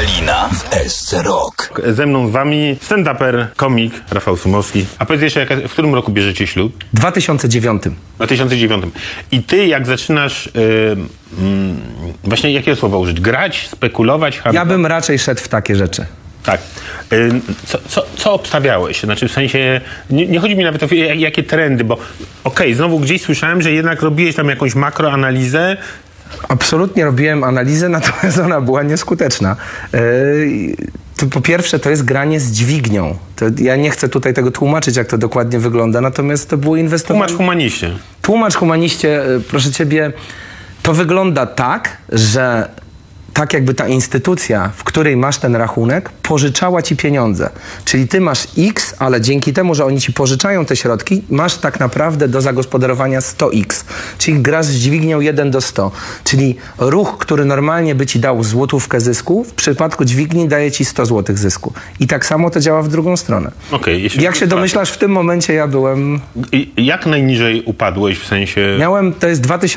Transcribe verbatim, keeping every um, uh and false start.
Adrenalina w S C Rock. Ze mną z wami stand-uper, komik Rafał Sumowski. A powiedz jeszcze, jaka, w którym roku bierzecie ślub? W dwa tysiące dziewiątym. W dwa tysiące dziewiątym. I ty jak zaczynasz, yy, yy, właśnie jakiego słowa użyć? Grać, spekulować? Handlować? Ja bym raczej szedł w takie rzeczy. Tak. Yy, co, co, co obstawiałeś? Znaczy w sensie, nie, nie chodzi mi nawet o jak, jakie trendy, bo okej, okay, znowu gdzieś słyszałem, że jednak robiłeś tam jakąś makroanalizę. Absolutnie robiłem analizę, natomiast ona była nieskuteczna. Yy, to po pierwsze, to jest granie z dźwignią. To ja nie chcę tutaj tego tłumaczyć, jak to dokładnie wygląda, natomiast to było inwestowanie... Tłumacz humaniście. Tłumacz humaniście, proszę ciebie, to wygląda tak, że tak jakby ta instytucja, w której masz ten rachunek, pożyczała ci pieniądze. Czyli ty masz X, ale dzięki temu, że oni ci pożyczają te środki, masz tak naprawdę do zagospodarowania sto iks. Czyli grasz z dźwignią jeden do stu. Czyli ruch, który normalnie by ci dał złotówkę zysku, w przypadku dźwigni daje ci sto złotych zysku. I tak samo to działa w drugą stronę. Okay, jeśli jak się domyślasz, w tym momencie ja byłem... I jak najniżej upadłeś w sensie... Miałem, to jest dwa tysiące